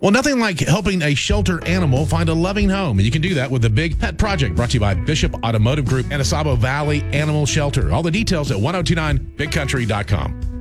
Well, nothing like helping a shelter animal find a loving home. And you can do that with the Big Pet Project, brought to you by Bishop Automotive Group and Asabo Valley Animal Shelter. All the details at 1029bigcountry.com.